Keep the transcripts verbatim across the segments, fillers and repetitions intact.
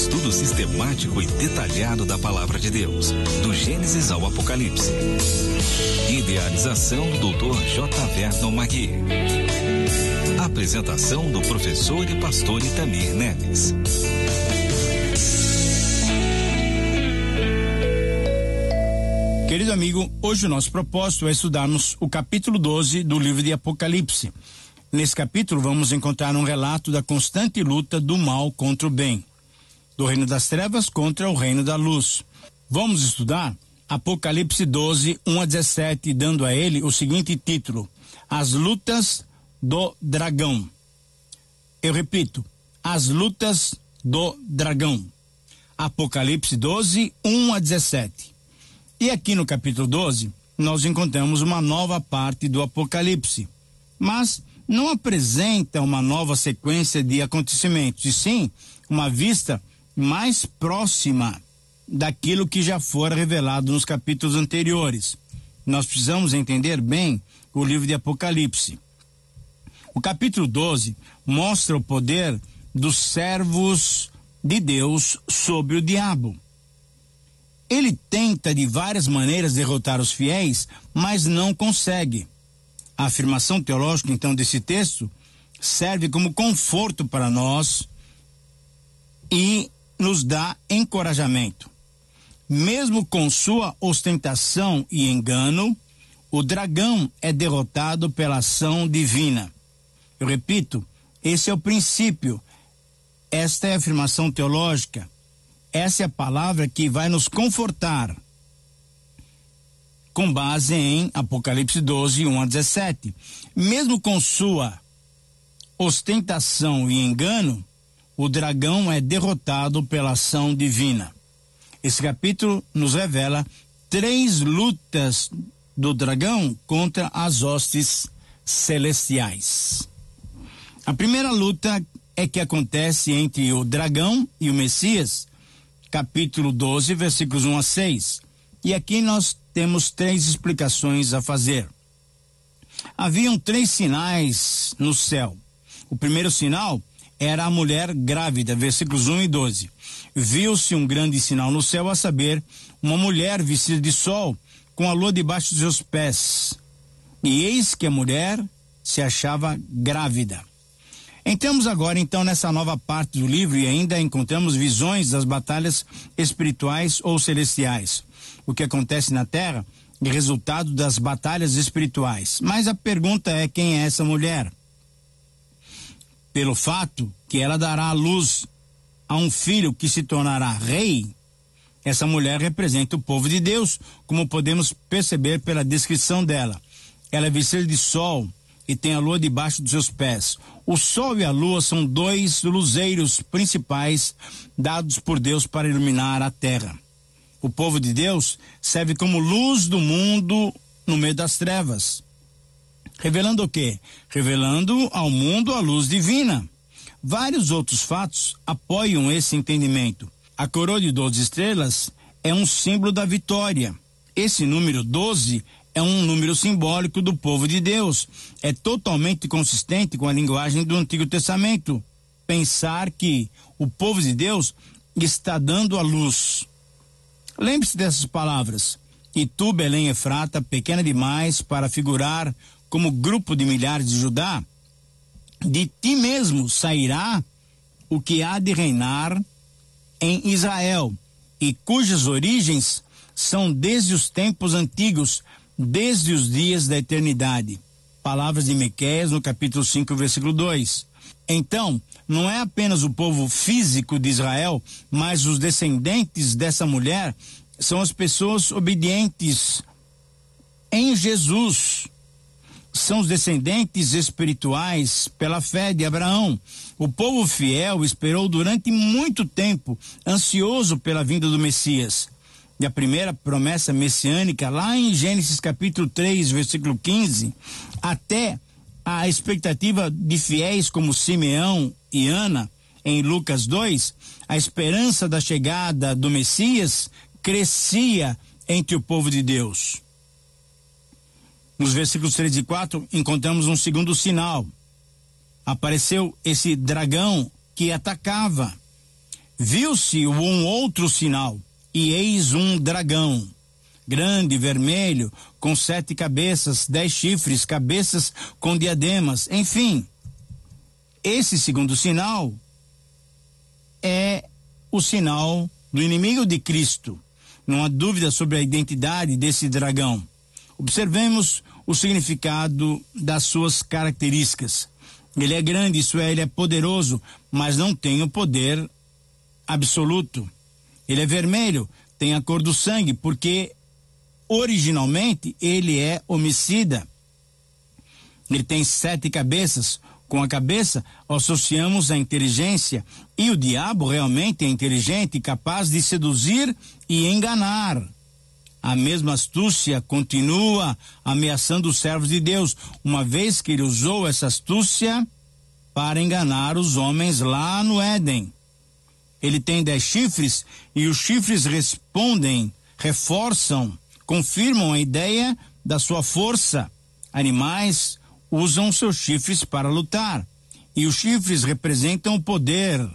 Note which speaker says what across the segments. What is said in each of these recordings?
Speaker 1: estudo sistemático e detalhado da Palavra de Deus, do Gênesis ao Apocalipse. Idealização do doutor J. Vernon Magui. Apresentação do professor e pastor Itamir Neves.
Speaker 2: Querido amigo, hoje o nosso propósito é estudarmos o capítulo doze do livro de Apocalipse. Nesse capítulo vamos encontrar um relato da constante luta do mal contra o bem, do reino das trevas contra o reino da luz. Vamos estudar Apocalipse doze, um a dezessete, dando a ele o seguinte título: As lutas do dragão. Eu repito, as lutas do dragão. Apocalipse doze, um a dezessete. E aqui no capítulo doze, nós encontramos uma nova parte do Apocalipse, mas não apresenta uma nova sequência de acontecimentos, e sim uma vista mais próxima daquilo que já fora revelado nos capítulos anteriores. Nós precisamos entender bem o livro de Apocalipse. O capítulo doze mostra o poder dos servos de Deus sobre o diabo. Ele tenta de várias maneiras derrotar os fiéis, mas não consegue. A afirmação teológica, então, desse texto serve como conforto para nós e nos dá encorajamento. Mesmo com sua ostentação e engano, o dragão é derrotado pela ação divina. Eu repito, esse é o princípio. Esta é a afirmação teológica. Essa é a palavra que vai nos confortar, com base em Apocalipse doze, um a dezessete. Mesmo com sua ostentação e engano, o dragão é derrotado pela ação divina. Esse capítulo nos revela três lutas do dragão contra as hostes celestiais. A primeira luta é que acontece entre o dragão e o Messias, capítulo doze, versículos um a seis. E aqui nós temos três explicações a fazer. Haviam três sinais no céu. O primeiro sinal era a mulher grávida, versículos um e doze. Viu-se um grande sinal no céu, a saber, uma mulher vestida de sol, com a lua debaixo dos seus pés. E eis que a mulher se achava grávida. Entramos agora então nessa nova parte do livro e ainda encontramos visões das batalhas espirituais ou celestiais. O que acontece na terra é resultado das batalhas espirituais. Mas a pergunta é: quem é essa mulher? Pelo fato que ela dará à luz a um filho que se tornará rei, essa mulher representa o povo de Deus, como podemos perceber pela descrição dela. Ela é vestida de sol e tem a lua debaixo dos seus pés. O sol e a lua são dois luzeiros principais dados por Deus para iluminar a terra. O povo de Deus serve como luz do mundo no meio das trevas. Revelando o quê? Revelando ao mundo a luz divina. Vários outros fatos apoiam esse entendimento. A coroa de doze estrelas é um símbolo da vitória. Esse número doze é um número simbólico do povo de Deus. É totalmente consistente com a linguagem do Antigo Testamento. Pensar que o povo de Deus está dando a luz. Lembre-se dessas palavras. E tu, Belém Efrata, pequena demais para figurar como grupo de milhares de Judá, de ti mesmo sairá o que há de reinar em Israel, e cujas origens são desde os tempos antigos, desde os dias da eternidade. Palavras de Miqueias no capítulo cinco, versículo dois. Então, não é apenas o povo físico de Israel, mas os descendentes dessa mulher são as pessoas obedientes em Jesus. São os descendentes espirituais pela fé de Abraão. O povo fiel esperou durante muito tempo, ansioso pela vinda do Messias. E a primeira promessa messiânica, lá em Gênesis capítulo três, versículo quinze, até a expectativa de fiéis como Simeão e Ana, em Lucas dois, a esperança da chegada do Messias crescia entre o povo de Deus. Nos versículos três e quatro, encontramos um segundo sinal. Apareceu esse dragão que atacava. viu-se um outro sinal, e eis um dragão, grande, vermelho, com sete cabeças, dez chifres, cabeças com diademas, enfim. Esse segundo sinal é o sinal do inimigo de Cristo. Não há dúvida sobre a identidade desse dragão. Observemos o significado das suas características. Ele é grande, isso é, ele é poderoso, mas não tem o poder absoluto. Ele é vermelho, tem a cor do sangue, porque originalmente ele é homicida. Ele tem sete cabeças. Com a cabeça associamos a inteligência, e o diabo realmente é inteligente e capaz de seduzir e enganar. A mesma astúcia continua ameaçando os servos de Deus, uma vez que ele usou essa astúcia para enganar os homens lá no Éden. Ele tem dez chifres, e os chifres respondem, reforçam, confirmam a ideia da sua força. Animais usam seus chifres para lutar, e os chifres representam o poder.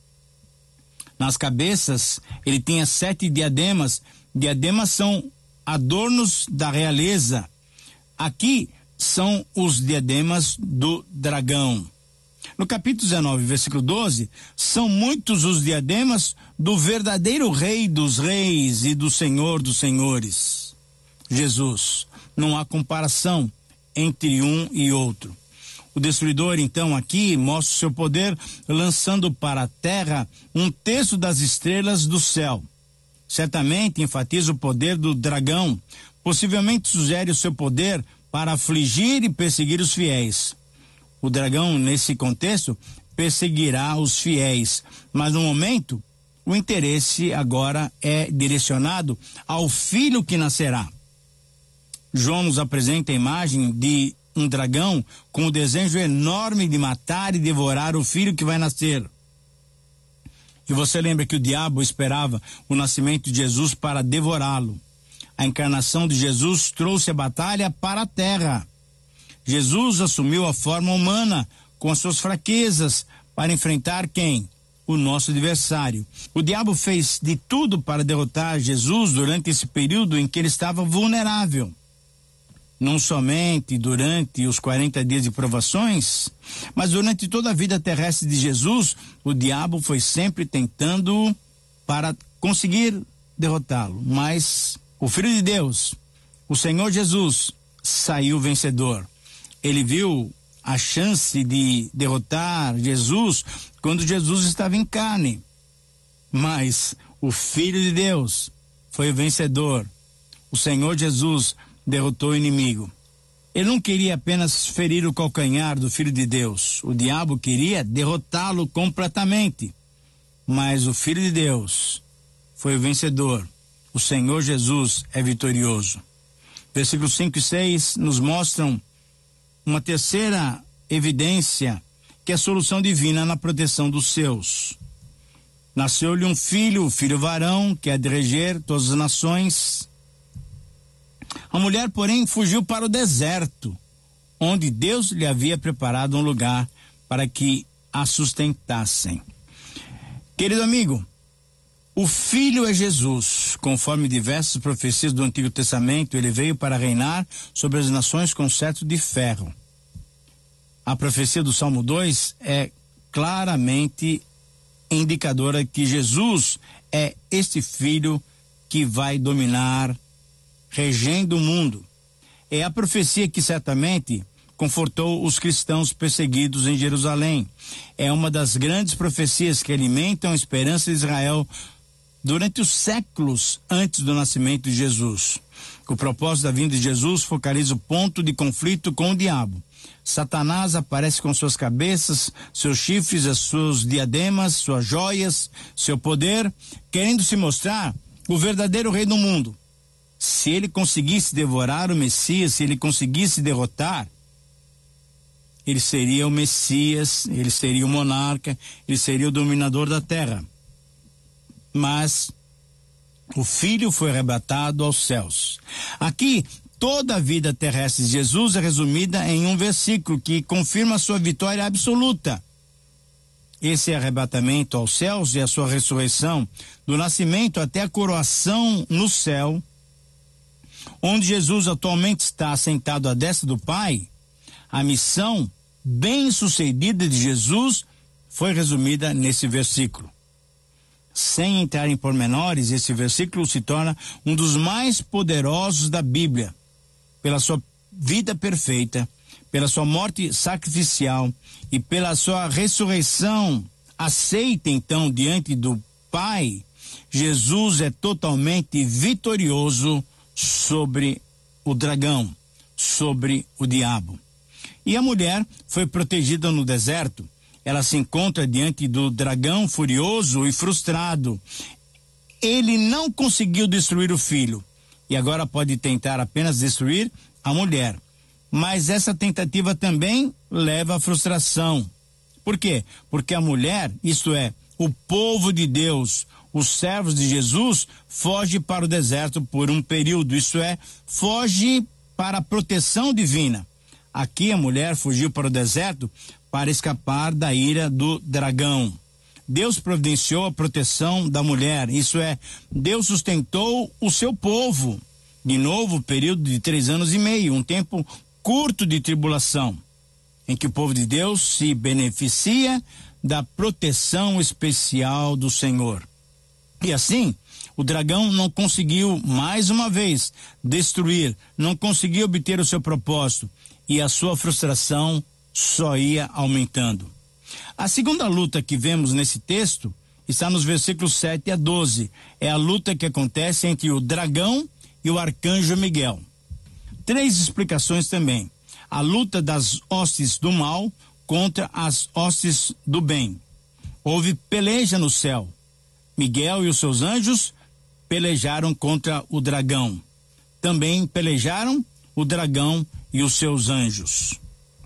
Speaker 2: Nas cabeças, ele tinha sete diademas. Diademas são adornos da realeza. Aqui são os diademas do dragão. No capítulo dezenove, versículo doze, são muitos os diademas do verdadeiro Rei dos Reis e do Senhor dos Senhores, Jesus. Não há comparação entre um e outro. O destruidor, então, aqui mostra o seu poder, lançando para a terra um terço das estrelas do céu. Certamente enfatiza o poder do dragão, possivelmente sugere o seu poder para afligir e perseguir os fiéis. O dragão, nesse contexto, perseguirá os fiéis, mas no momento, o interesse agora é direcionado ao filho que nascerá. João nos apresenta a imagem de um dragão com o desejo enorme de matar e devorar o filho que vai nascer. E você lembra que o diabo esperava o nascimento de Jesus para devorá-lo. A encarnação de Jesus trouxe a batalha para a terra. Jesus assumiu a forma humana com as suas fraquezas para enfrentar quem? O nosso adversário. O diabo fez de tudo para derrotar Jesus durante esse período em que ele estava vulnerável. Não somente durante os quarenta dias de provações, mas durante toda a vida terrestre de Jesus, o diabo foi sempre tentando para conseguir derrotá-lo. Mas o Filho de Deus, o Senhor Jesus, saiu vencedor. Ele viu a chance de derrotar Jesus quando Jesus estava em carne. Mas o Filho de Deus foi o vencedor. O Senhor Jesus derrotou o inimigo. Ele não queria apenas ferir o calcanhar do Filho de Deus. O diabo queria derrotá-lo completamente. Mas o Filho de Deus foi o vencedor. O Senhor Jesus é vitorioso. Versículos cinco e seis nos mostram uma terceira evidência, que é a solução divina na proteção dos seus. Nasceu-lhe um filho, o filho varão, que é de reger todas as nações. A mulher, porém, fugiu para o deserto, onde Deus lhe havia preparado um lugar para que a sustentassem. Querido amigo, o Filho é Jesus. Conforme diversas profecias do Antigo Testamento, ele veio para reinar sobre as nações com cetro de ferro. A profecia do Salmo dois é claramente indicadora que Jesus é este Filho que vai dominar, regendo o mundo. É a profecia que certamente confortou os cristãos perseguidos em Jerusalém. É uma das grandes profecias que alimentam a esperança de Israel durante os séculos antes do nascimento de Jesus. O propósito da vinda de Jesus focaliza o ponto de conflito com o diabo. Satanás aparece com suas cabeças, seus chifres, as suas diademas, suas joias, seu poder, querendo se mostrar o verdadeiro rei do mundo. Se ele conseguisse devorar o Messias, se ele conseguisse derrotar, ele seria o Messias, ele seria o monarca, ele seria o dominador da terra. Mas o Filho foi arrebatado aos céus. Aqui, toda a vida terrestre de Jesus é resumida em um versículo que confirma a sua vitória absoluta. esse arrebatamento aos céus e a sua ressurreição, do nascimento até a coroação no céu, onde Jesus atualmente está sentado à destra do Pai, a missão bem-sucedida de Jesus foi resumida nesse versículo. Sem entrar em pormenores, esse versículo se torna um dos mais poderosos da Bíblia, pela sua vida perfeita, pela sua morte sacrificial e pela sua ressurreição aceita então diante do Pai. Jesus é totalmente vitorioso sobre o dragão, sobre o diabo. E a mulher foi protegida no deserto. Ela se encontra diante do dragão furioso e frustrado. Ele não conseguiu destruir o filho e agora pode tentar apenas destruir a mulher. Mas essa tentativa também leva à frustração. Por quê? Porque a mulher, isto é, o povo de Deus, os servos de Jesus, foge para o deserto por um período, isto é, foge para a proteção divina. Aqui a mulher fugiu para o deserto para escapar da ira do dragão. Deus providenciou a proteção da mulher, isso é, Deus sustentou o seu povo. De novo, período de três anos e meio, um tempo curto de tribulação, em que o povo de Deus se beneficia da proteção especial do Senhor. E assim, o dragão não conseguiu, mais uma vez, destruir, não conseguiu obter o seu propósito, e a sua frustração só ia aumentando. A segunda luta que vemos nesse texto está nos versículos sete a doze. É a luta que acontece entre o dragão e o arcanjo Miguel. Três explicações também. A luta das hostes do mal contra as hostes do bem. Houve peleja no céu. Miguel e os seus anjos pelejaram contra o dragão. Também pelejaram o dragão e os seus anjos.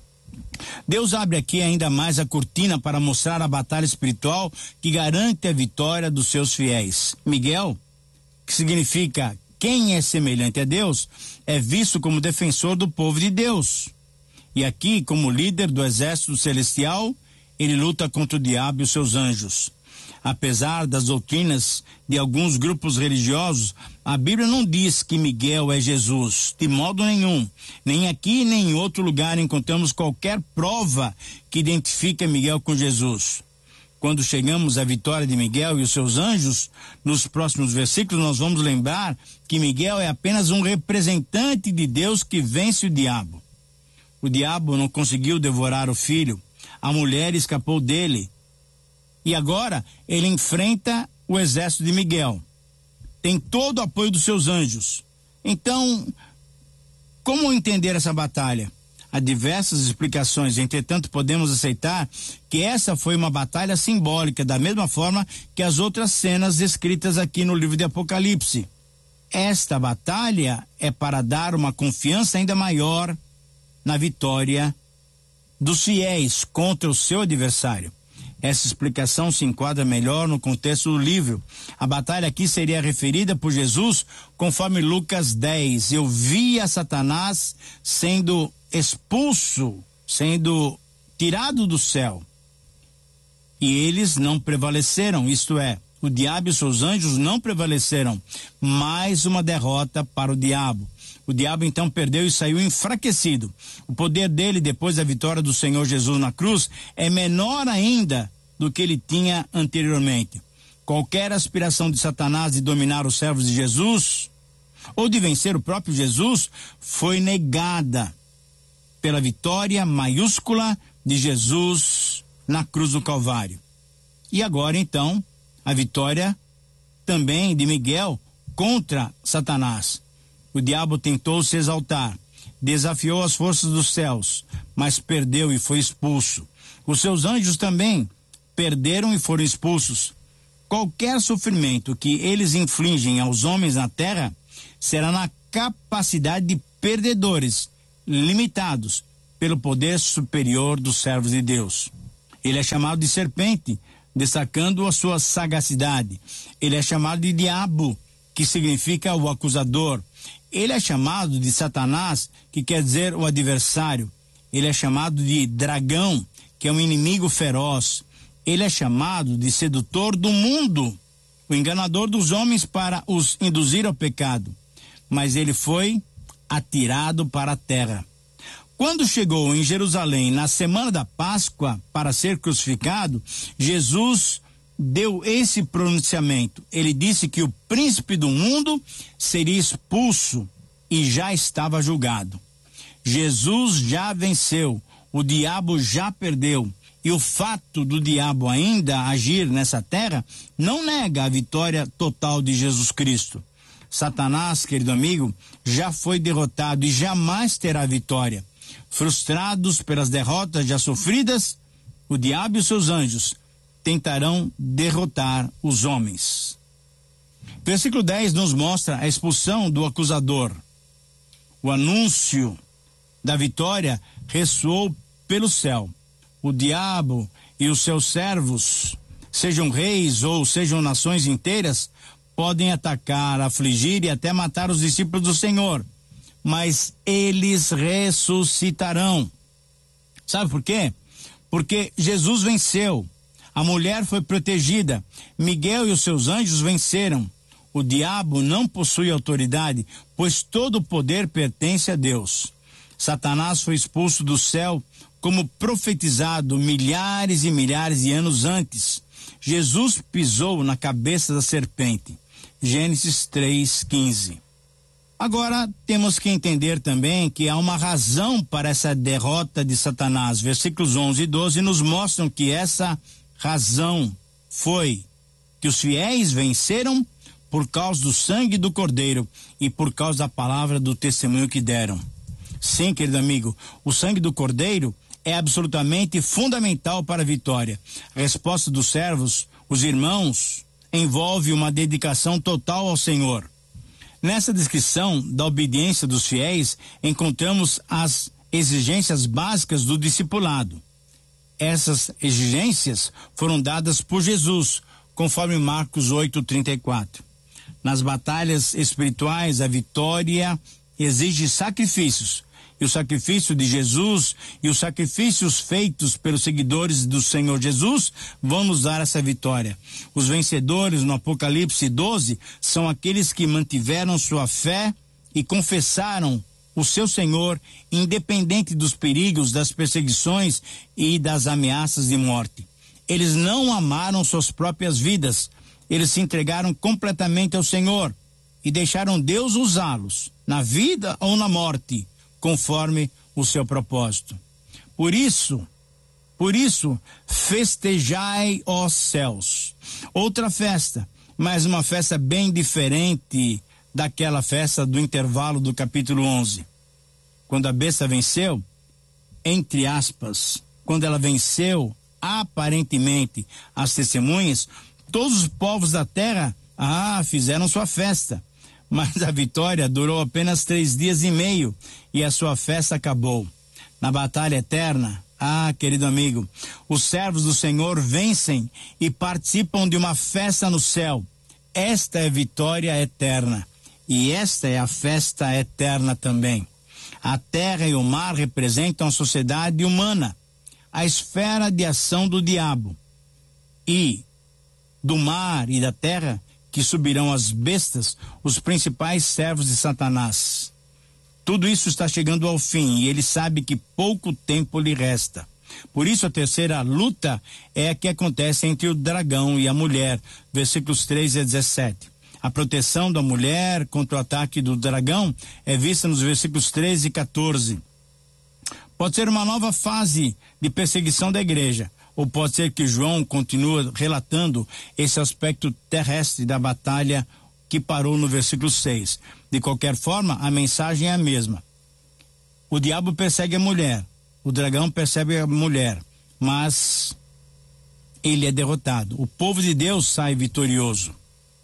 Speaker 2: Deus abre aqui ainda mais a cortina para mostrar a batalha espiritual que garante a vitória dos seus fiéis. Miguel, que significa quem é semelhante a Deus, é visto como defensor do povo de Deus. E aqui, como líder do exército celestial, ele luta contra o diabo e os seus anjos. Apesar das doutrinas de alguns grupos religiosos, a Bíblia não diz que Miguel é Jesus, de modo nenhum. Nem aqui, nem em outro lugar encontramos qualquer prova que identifique Miguel com Jesus. Quando chegamos à vitória de Miguel e os seus anjos, nos próximos versículos nós vamos lembrar que Miguel é apenas um representante de Deus que vence o diabo. O diabo não conseguiu devorar o filho, a mulher escapou dele. E agora ele enfrenta o exército de Miguel. Tem todo o apoio dos seus anjos. Então, como entender essa batalha? Há diversas explicações, entretanto podemos aceitar que essa foi uma batalha simbólica, da mesma forma que as outras cenas descritas aqui no livro de Apocalipse. Esta batalha é para dar uma confiança ainda maior na vitória dos fiéis contra o seu adversário. Essa explicação se enquadra melhor no contexto do livro. A batalha aqui seria referida por Jesus conforme Lucas dez. Eu vi a Satanás sendo expulso, sendo tirado do céu. E eles não prevaleceram, isto é, o diabo e seus anjos não prevaleceram. Mais uma derrota para o diabo. O diabo então perdeu e saiu enfraquecido. O poder dele, depois da vitória do Senhor Jesus na cruz, é menor ainda do que ele tinha anteriormente. Qualquer aspiração de Satanás de dominar os servos de Jesus, ou de vencer o próprio Jesus, foi negada pela vitória maiúscula de Jesus na cruz do Calvário. E agora então, a vitória também de Miguel contra Satanás. O diabo tentou se exaltar, desafiou as forças dos céus, mas perdeu e foi expulso. Os seus anjos também perderam e foram expulsos. Qualquer sofrimento que eles infligem aos homens na terra será na capacidade de perdedores, limitados pelo poder superior dos servos de Deus. Ele é chamado de serpente, destacando a sua sagacidade. Ele é chamado de diabo, que significa o acusador. Ele é chamado de Satanás, que quer dizer o adversário. Ele é chamado de dragão, que é um inimigo feroz. Ele é chamado de sedutor do mundo, o enganador dos homens para os induzir ao pecado. Mas ele foi atirado para a terra. Quando chegou em Jerusalém na semana da Páscoa para ser crucificado, Jesus deu esse pronunciamento. Ele disse que o príncipe do mundo seria expulso e já estava julgado. Jesus já venceu, o diabo já perdeu. E o fato do diabo ainda agir nessa terra não nega a vitória total de Jesus Cristo. Satanás, querido amigo, já foi derrotado e jamais terá vitória. Frustrados pelas derrotas já sofridas, o diabo e os seus anjos tentarão derrotar os homens. Versículo dez nos mostra a expulsão do acusador. O anúncio da vitória ressoou pelo céu. O diabo e os seus servos, sejam reis ou sejam nações inteiras, podem atacar, afligir e até matar os discípulos do Senhor, mas eles ressuscitarão. Sabe por quê? Porque Jesus venceu. A mulher foi protegida. Miguel e os seus anjos venceram. O diabo não possui autoridade, pois todo o poder pertence a Deus. Satanás foi expulso do céu como profetizado milhares e milhares de anos antes. Jesus pisou na cabeça da serpente. Gênesis três, quinze. Agora, temos que entender também que há uma razão para essa derrota de Satanás. Versículos onze e doze nos mostram que essa razão foi que os fiéis venceram por causa do sangue do Cordeiro e por causa da palavra do testemunho que deram. Sim, querido amigo, o sangue do Cordeiro é absolutamente fundamental para a vitória. A resposta dos servos, os irmãos, envolve uma dedicação total ao Senhor. Nessa descrição da obediência dos fiéis, encontramos as exigências básicas do discipulado. Essas exigências foram dadas por Jesus, conforme Marcos oito, trinta e quatro. Nas batalhas espirituais, a vitória exige sacrifícios. E o sacrifício de Jesus e os sacrifícios feitos pelos seguidores do Senhor Jesus vão nos dar essa vitória. Os vencedores no Apocalipse doze são aqueles que mantiveram sua fé e confessaram o seu Senhor, independente dos perigos, das perseguições e das ameaças de morte. Eles não amaram suas próprias vidas. Eles se entregaram completamente ao Senhor e deixaram Deus usá-los, na vida ou na morte, conforme o seu propósito. Por isso, por isso, festejai, ó céus. Outra festa, mas uma festa bem diferente daquela festa do intervalo do capítulo onze. Quando a besta venceu, entre aspas, quando ela venceu aparentemente as testemunhas, todos os povos da terra, ah, fizeram sua festa. Mas a vitória durou apenas três dias e meio e a sua festa acabou. Na batalha eterna, ah, querido amigo, os servos do Senhor vencem e participam de uma festa no céu. Esta é vitória eterna e esta é a festa eterna também. A terra e o mar representam a sociedade humana, a esfera de ação do diabo. E do mar e da terra que subirão as bestas, os principais servos de Satanás. Tudo isso está chegando ao fim e ele sabe que pouco tempo lhe resta. Por isso a terceira luta é a que acontece entre o dragão e a mulher, versículos três a dezessete. A proteção da mulher contra o ataque do dragão é vista nos versículos treze e quatorze. Pode ser uma nova fase de perseguição da igreja, ou pode ser que João continue relatando esse aspecto terrestre da batalha que parou no versículo seis. De qualquer forma, a mensagem é a mesma. O diabo persegue a mulher, o dragão persegue a mulher, mas ele é derrotado. O povo de Deus sai vitorioso.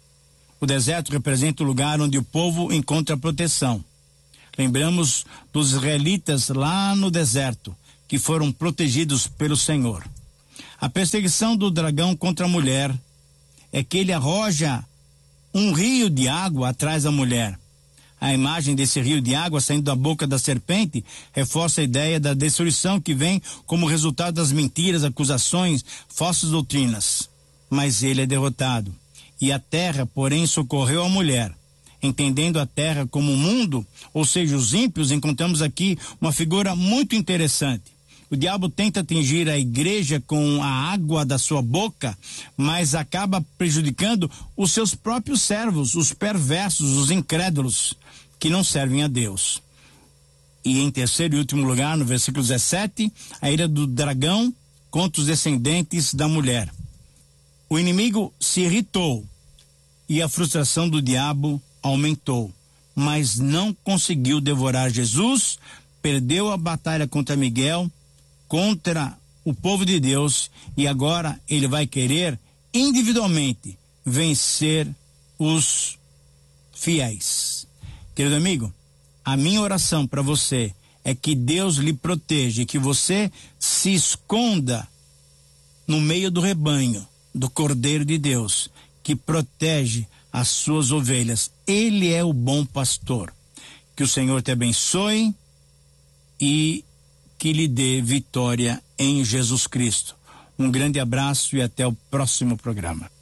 Speaker 2: O deserto representa o lugar onde o povo encontra proteção. Lembramos dos israelitas lá no deserto, que foram protegidos pelo Senhor. A perseguição do dragão contra a mulher é que ele arroja um rio de água atrás da mulher. A imagem desse rio de água saindo da boca da serpente reforça a ideia da destruição que vem como resultado das mentiras, acusações, falsas doutrinas. Mas ele é derrotado. E a terra, porém, socorreu a mulher. Entendendo a terra como um mundo, ou seja, os ímpios, encontramos aqui uma figura muito interessante. O diabo tenta atingir a igreja com a água da sua boca, mas acaba prejudicando os seus próprios servos, os perversos, os incrédulos, que não servem a Deus. E em terceiro e último lugar, no versículo dezessete, a ira do dragão contra os descendentes da mulher. O inimigo se irritou e a frustração do diabo aumentou, mas não conseguiu devorar Jesus, perdeu a batalha contra Miguel, contra o povo de Deus, e agora ele vai querer individualmente vencer os fiéis. Querido amigo, a minha oração para você é que Deus lhe proteja, que você se esconda no meio do rebanho do Cordeiro de Deus, que protege as suas ovelhas. Ele é o bom pastor. Que o Senhor te abençoe e que lhe dê vitória em Jesus Cristo. Um grande abraço e até o próximo programa.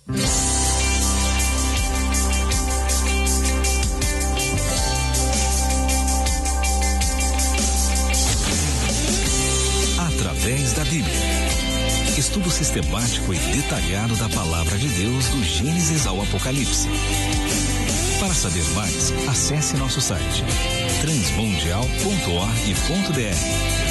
Speaker 1: Através da Bíblia. Estudo sistemático e detalhado da Palavra de Deus do Gênesis ao Apocalipse. Para saber mais, acesse nosso site transmundial ponto org ponto br.